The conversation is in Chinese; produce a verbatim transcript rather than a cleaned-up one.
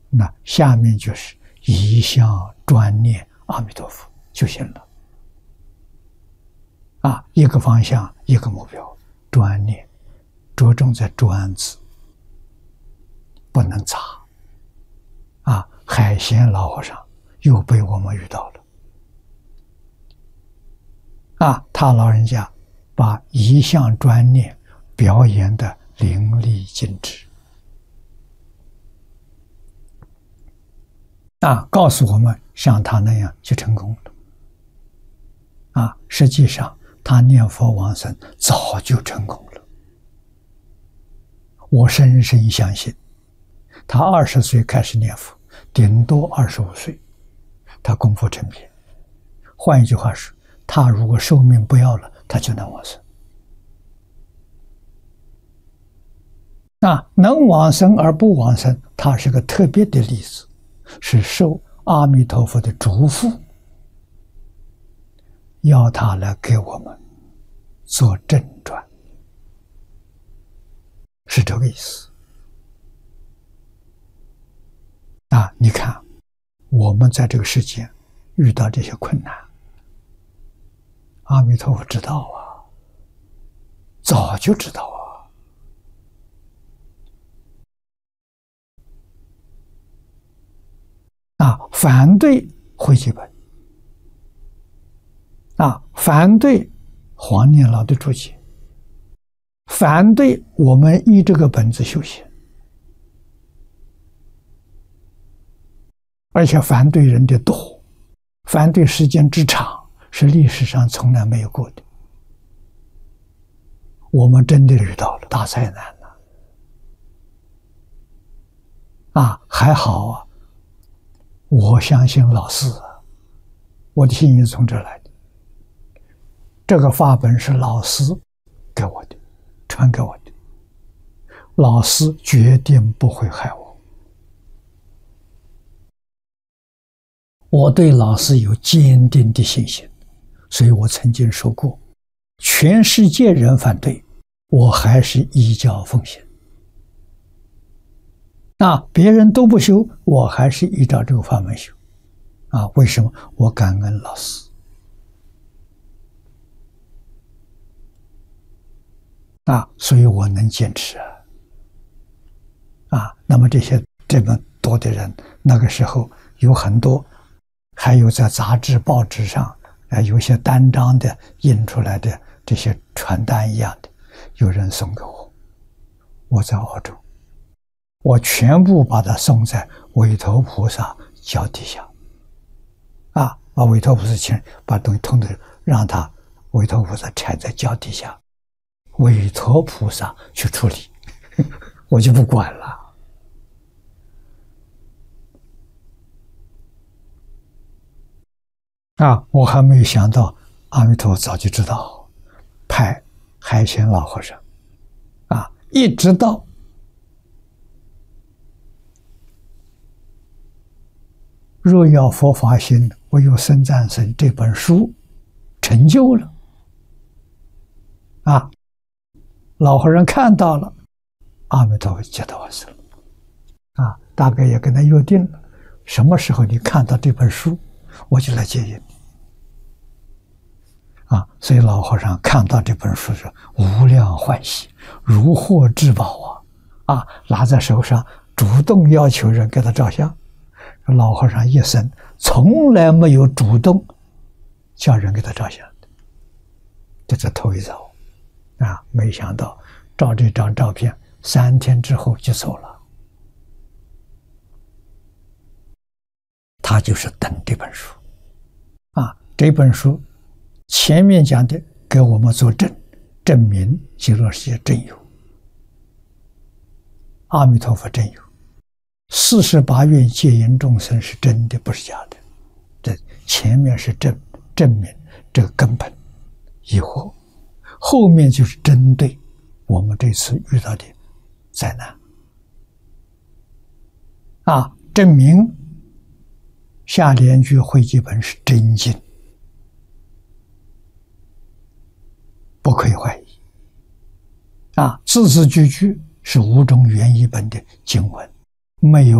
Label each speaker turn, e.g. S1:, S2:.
S1: 那下面就是一向专念阿弥陀佛就行了。啊，一个方向，一个目标，专念，着重在专字，不能杂。啊，海鲜老和尚又被我们遇到了。啊，他老人家把一向专念表演的淋漓尽致。啊，告诉我们像他那样就成功了。啊，实际上他念佛往生早就成功了。我深深相信，他二十岁开始念佛，顶多二十五岁，他功夫成片。换一句话说，他如果寿命不要了，他就能往生。那能往生而不往生，他是个特别的例子，是受阿弥陀佛的嘱咐，要他来给我们做正传，是这个意思。啊，你看，我们在这个世间遇到这些困难，阿弥陀佛知道啊，早就知道啊。啊，反对汇集本，啊，反对黄念老的注解，反对我们依这个本子修行，而且反对人的多，反对时间之长，是历史上从来没有过的。我们真的遇到了大灾难了。啊，还好啊，我相信老师啊，我的信是从这儿来的。这个法本是老师给我的，传给我的，老师决定不会害我。我对老师有坚定的信心，所以我曾经说过，全世界人反对，我还是依教奉行。那别人都不修，我还是依照这个法门修。啊，为什么？我感恩老师。啊，所以我能坚持啊。啊，那么这些这么多的人，那个时候有很多，还有在杂志报纸上啊，有些单张的印出来的这些传单一样的，有人送给我，我在澳洲，我全部把它送在韦陀菩萨脚底下。啊，把韦陀菩萨请把东西通通让他韦陀菩萨踩在脚底下，韦陀菩萨去处理，我就不管了。啊，我还没有想到，阿弥陀佛早就知道，派海鲜老和尚，啊，一直到若要佛法心，唯有僧赞僧这本书成就了。啊，老和尚看到了，阿弥陀佛接到往生了。啊，大概也跟他约定了，什么时候你看到这本书，我就来接引。啊，所以老和尚看到这本书是无量欢喜，如获至宝啊！啊，拿在手上，主动要求人给他照相。老和尚一生从来没有主动叫人给他照相的，这是头一遭啊！没想到照这张照片，三天之后就走了。他就是等这本书啊！这本书前面讲的给我们做证，证明极乐世界真有，阿弥陀佛真有。四十八愿戒引众生是真的，不是假的。这前面是证证明这个根本疑惑，后面就是针对我们这次遇到的灾难啊，证明下联句汇集本是真经，不可以怀疑啊，字字句句是五种原译本的经文，没有